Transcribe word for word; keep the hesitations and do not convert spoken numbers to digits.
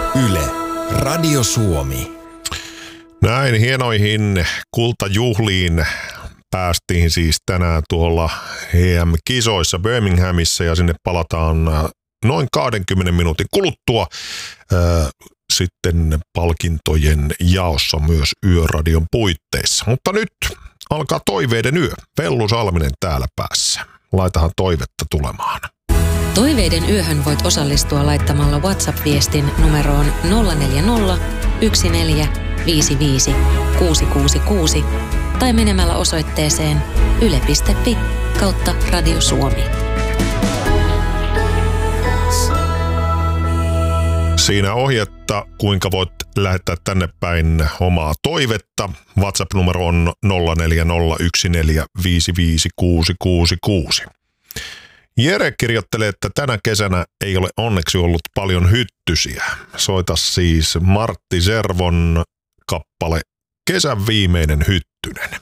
Yle, Radio Suomi. Näin hienoihin kultajuhliin päästiin siis tänään tuolla E M-kisoissa Birminghamissa ja sinne palataan noin kaksikymmentä minuutin kuluttua äh, sitten palkintojen jaossa myös Yöradion puitteissa. Mutta nyt alkaa toiveiden yö. Vellu Salminen täällä päässä. Laitahan toivetta tulemaan. Toiveiden yöhön voit osallistua laittamalla WhatsApp-viestin numeroon nolla neljä nolla, yksi neljä, viisi viisi, kuusi kuusi kuusi tai menemällä osoitteeseen yle piste fi kautta Radio Suomi. Siinä ohjetta, kuinka voit lähettää tänne päin omaa toivetta. WhatsApp-numero on nolla neljä nolla, yksi neljä, viisi viisi, kuusi kuusi kuusi. Jere kirjoittelee, että tänä kesänä ei ole onneksi ollut paljon hyttysiä. Soita siis Martti Servon kappale Kesän viimeinen hyttynen.